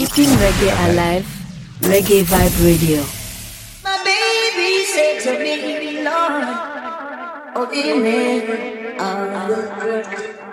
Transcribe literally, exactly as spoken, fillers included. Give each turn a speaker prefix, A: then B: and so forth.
A: Keeping reggae alive, Reggae Vibe Radio.
B: My baby said to me, Lord, oh, amen.